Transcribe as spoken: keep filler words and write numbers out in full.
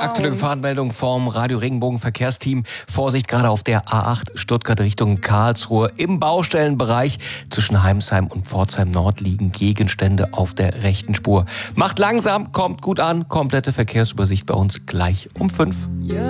Aktuelle Gefahrenmeldung vom Radio Regenbogen Verkehrsteam. Vorsicht gerade auf der A acht Stuttgart Richtung Karlsruhe. Im Baustellenbereich zwischen Heimsheim und Pforzheim Nord liegen Gegenstände auf der rechten Spur. Macht langsam, kommt gut an. Komplette Verkehrsübersicht bei uns gleich um fünf.